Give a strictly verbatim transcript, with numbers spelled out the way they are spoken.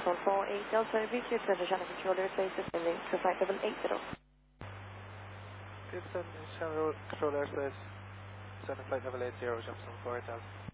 one four eight Delta, reach your center channel control airspace descending to flight level eight zero. Descend channel control airspace, descending flight level eight zero, jump seven four eight Delta.